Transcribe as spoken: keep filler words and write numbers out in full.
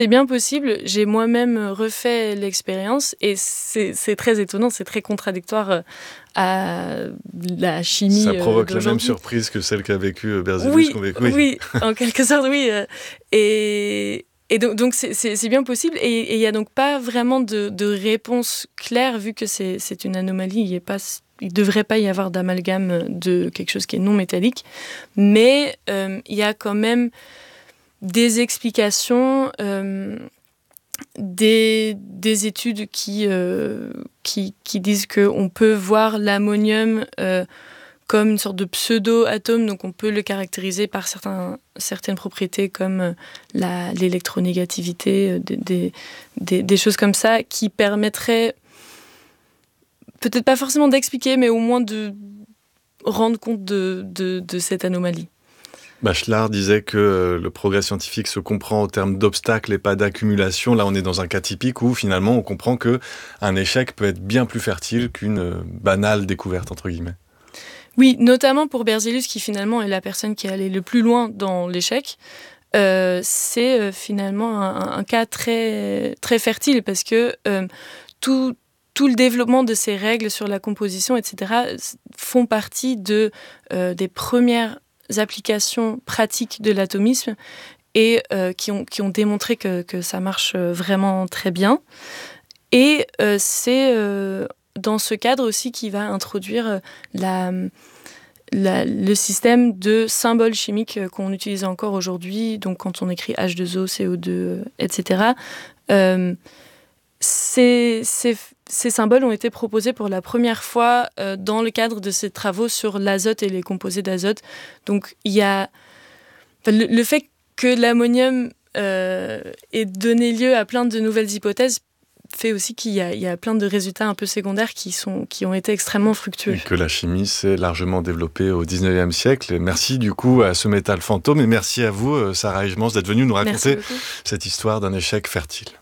C'est bien possible. J'ai moi-même refait l'expérience et c'est, c'est très étonnant, c'est très contradictoire à la chimie Ça provoque d'aujourd'hui. La même surprise que celle qu'a vécue Berzelius. Oui, qu'on vécu, oui. oui, en quelque sorte, oui. Et, et donc, donc c'est, c'est, c'est bien possible. Et il n'y a donc pas vraiment de, de réponse claire, vu que c'est, c'est une anomalie. Il ne devrait pas y avoir d'amalgame de quelque chose qui est non métallique. Mais euh, il y a quand même des explications, euh, des, des études qui, euh, qui, qui disent qu'on peut voir l'ammonium euh, comme une sorte de pseudo-atome, donc on peut le caractériser par certains, certaines propriétés comme la, l'électronégativité, des, des, des, des choses comme ça qui permettraient peut-être pas forcément d'expliquer, mais au moins de rendre compte de, de, de cette anomalie. Bachelard disait que le progrès scientifique se comprend au terme d'obstacles et pas d'accumulation. Là, on est dans un cas typique où, finalement, on comprend qu'un échec peut être bien plus fertile qu'une banale découverte, entre guillemets. Oui, notamment pour Berzelius, qui finalement est la personne qui est allée le plus loin dans l'échec. Euh, c'est euh, finalement un, un cas très, très fertile parce que euh, tout, tout le développement de ces règles sur la composition, et cetera, font partie de, euh, des premières applications pratiques de l'atomisme et euh, qui, ont, qui ont démontré que, que ça marche vraiment très bien. Et euh, c'est euh, dans ce cadre aussi qu'il va introduire la, la, le système de symboles chimiques qu'on utilise encore aujourd'hui. Donc quand on écrit H deux O, C O deux, et cetera, euh, ces, ces, ces symboles ont été proposés pour la première fois euh, dans le cadre de ces travaux sur l'azote et les composés d'azote. Donc il y a le, le fait que l'ammonium euh, ait donné lieu à plein de nouvelles hypothèses fait aussi qu'il y a, il y a plein de résultats un peu secondaires qui, sont, qui ont été extrêmement fructueux. Et que la chimie s'est largement développée au dix-neuvième siècle. Et merci du coup à ce métal fantôme et merci à vous, Sarah Hijmans, d'être venue nous raconter cette histoire d'un échec fertile.